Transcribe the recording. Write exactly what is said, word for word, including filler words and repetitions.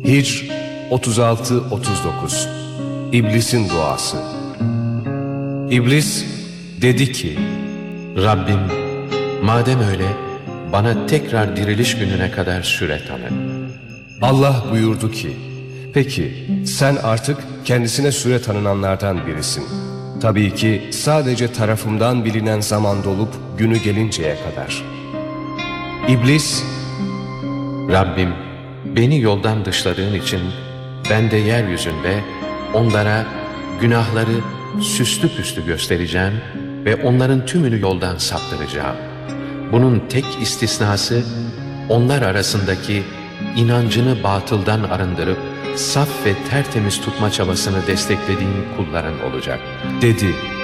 Hicr otuz altı otuz dokuz. İblisin duası. İblis dedi ki: Rabbim, madem öyle, bana tekrar diriliş gününe kadar süre tanı. Allah buyurdu ki: peki sen artık kendisine süre tanınanlardan birisin. Tabii ki sadece tarafımdan bilinen zamanda olup günü gelinceye kadar. İblis: Rabbim, beni yoldan dışladığın için ben de yeryüzünde onlara günahları süslü püslü göstereceğim ve onların tümünü yoldan saptıracağım. Bunun tek istisnası onlar arasındaki inancını batıldan arındırıp saf ve tertemiz tutma çabasını desteklediğin kulların olacak dedi.